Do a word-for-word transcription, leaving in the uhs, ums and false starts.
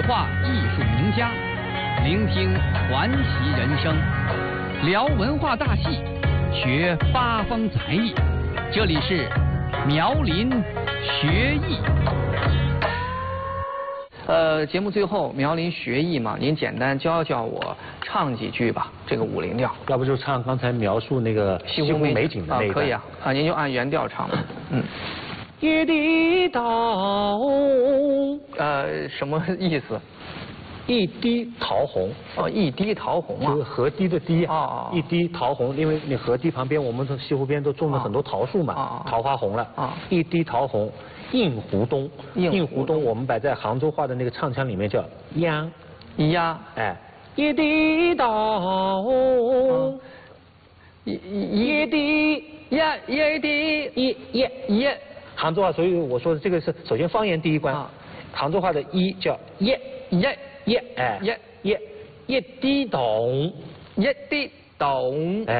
话艺术名家，聆听传奇人生，聊文化大戏，学八方才艺。这里是苗林学艺。呃，节目最后苗林学艺嘛，您简单教教我唱几句吧，这个五零调。 要不就唱刚才描述那个西湖美景的那一段。 啊，可以啊，啊，您就按原调唱吧。嗯。 一滴桃， 呃，什么意思？ 一滴桃红。 哦，一滴桃红啊。 就是河堤的堤。 哦哦。 一滴桃红，因为那河堤旁边，我们从西湖边都种了很多桃树嘛， 哦、 桃花红了。 啊。 一滴桃红，映湖东。 映湖东，我们摆在杭州话的那个唱腔里面叫央。 央。 哎。一滴桃红。一一滴呀一滴一一一。杭州话，所以我说的这个是首先方言第一关。啊、杭州话的一叫耶耶耶，哎耶耶一滴懂， 一滴懂。哎。